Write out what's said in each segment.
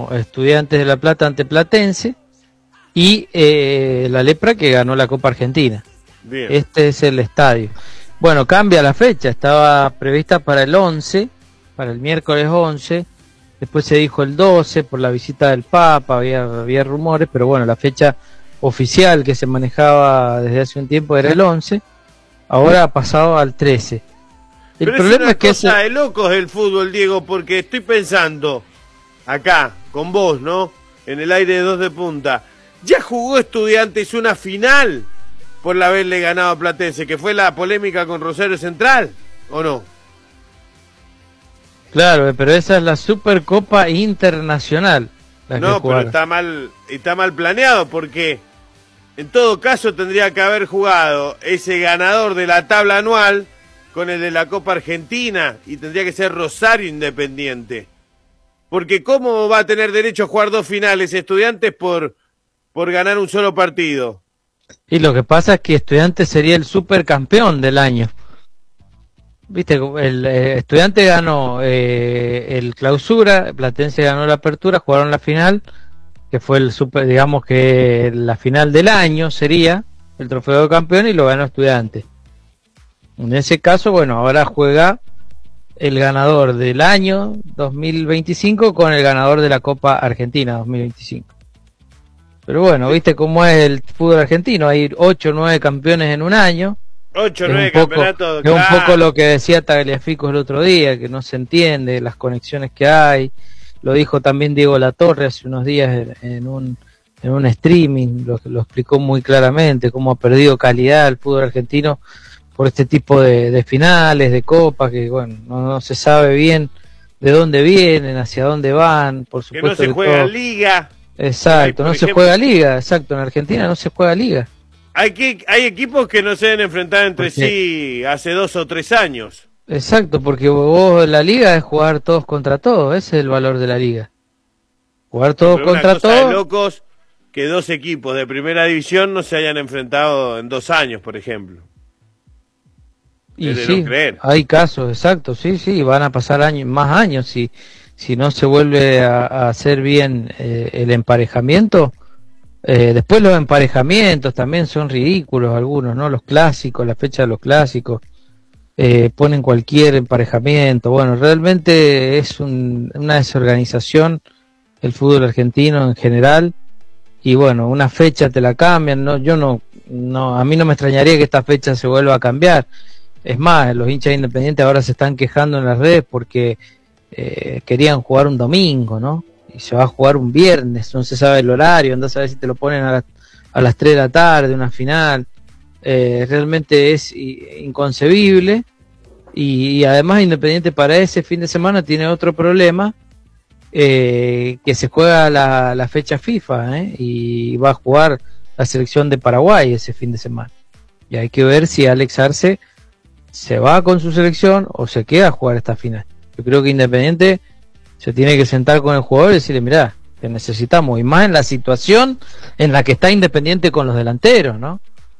ganó Estudiantes de La Plata ante Platense, y la Lepra que ganó la Copa Argentina. Bien. Este es el estadio. Bueno, cambia la fecha, estaba prevista para el 11, para el miércoles 11, después se dijo el 12 por la visita del Papa, había rumores, pero bueno, la fecha oficial que se manejaba desde hace un tiempo era el 11, ahora ha pasado al 13. El Pero problema es cosa de locos el fútbol, Diego, porque estoy pensando acá, con vos, ¿no? En el aire de Dos de Punta. ¿Ya jugó Estudiantes una final por haberle ganado a Platense, que fue la polémica con Rosario Central, o no? Claro, pero esa es la Supercopa Internacional. No, pero está mal planeado, porque en todo caso tendría que haber jugado ese ganador de la tabla anual con el de la Copa Argentina, y tendría que ser Rosario Independiente. Porque ¿cómo va a tener derecho a jugar dos finales Estudiantes por ganar un solo partido? Y lo que pasa es que Estudiantes sería el supercampeón del año. Viste, el Estudiante ganó el Clausura, Platense ganó la Apertura, jugaron la final, que fue el super, digamos que la final del año sería el trofeo de campeón, y lo ganó Estudiante. En ese caso, bueno, ahora juega el ganador del año 2025 con el ganador de la Copa Argentina 2025. Pero bueno, viste cómo es el fútbol argentino, hay 8 o 9 campeones en un año. 8 o 9 campeonatos. Es un poco lo que decía Tagliafico el otro día, que no se entiende las conexiones que hay. Lo dijo también Diego Latorre hace unos días en un streaming, lo explicó muy claramente, cómo ha perdido calidad el fútbol argentino por este tipo de finales, de copas, que bueno, no se sabe bien de dónde vienen, hacia dónde van, por supuesto. Que no se juega liga. Exacto, no se juega liga, exacto, en Argentina no se juega liga. Hay equipos que no se deben enfrentar entre sí hace 2 o 3 años. Exacto, porque vos la liga es jugar todos contra todos, ese es el valor de la liga. Jugar todos contra todos. Es de locos que 2 equipos de primera división no se hayan enfrentado en 2 años, por ejemplo. Y sí, hay casos, exacto, sí, van a pasar más años si no se vuelve a hacer bien el emparejamiento. Después los emparejamientos también son ridículos algunos, ¿no? Los clásicos, la fecha de los clásicos, ponen cualquier emparejamiento. Bueno, realmente es una desorganización el fútbol argentino en general, y bueno, una fecha te la cambian, a mí no me extrañaría que esta fecha se vuelva a cambiar. Es más, los hinchas independientes ahora se están quejando en las redes porque querían jugar un domingo, ¿no? Y se va a jugar un viernes, no se sabe el horario, andás a ver si te lo ponen a las 3 de la tarde, una final. Realmente es inconcebible, y además Independiente para ese fin de semana tiene otro problema, que se juega la fecha FIFA, y va a jugar la selección de Paraguay ese fin de semana. Y hay que ver si Alex Arce se va con su selección o se queda a jugar esta final. Yo creo que Independiente se tiene que sentar con el jugador y decirle, mirá, te necesitamos, y más en la situación en la que está Independiente con los delanteros, ¿no?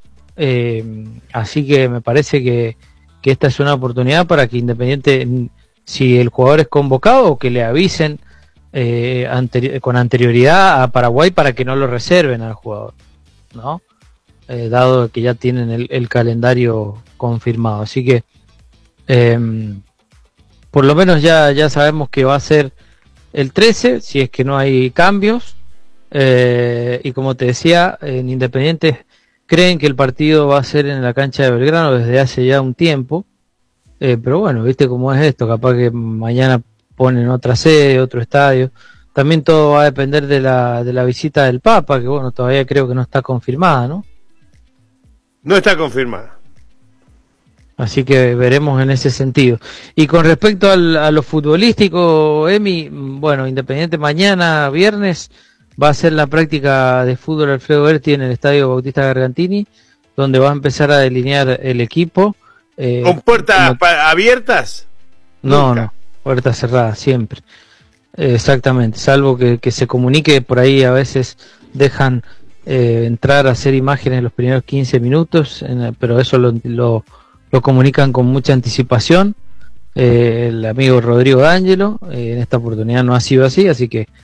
Así que me parece que esta es una oportunidad para que Independiente, si el jugador es convocado, que le avisen con anterioridad a Paraguay para que no lo reserven al jugador, ¿no? Dado que ya tienen el calendario confirmado. Así que por lo menos ya sabemos que va a ser el 13, si es que no hay cambios, y como te decía, en Independiente creen que el partido va a ser en la cancha de Belgrano desde hace ya un tiempo, pero bueno, viste cómo es esto, capaz que mañana ponen otra sede, otro estadio. También todo va a depender de la visita del Papa, que bueno, todavía creo que no está confirmada, ¿no? No está confirmada. Así que veremos en ese sentido. Y con respecto a lo futbolístico, Emi, bueno, Independiente mañana, viernes, va a hacer la práctica de fútbol Alfredo Berti en el Estadio Bautista Gargantini, donde va a empezar a delinear el equipo. ¿Con puertas abiertas? No, puertas cerradas, siempre. Exactamente, salvo que se comunique por ahí, a veces dejan entrar a hacer imágenes en los primeros 15 minutos, pero eso lo comunican con mucha anticipación. El amigo Rodrigo D'Angelo, en esta oportunidad no ha sido así que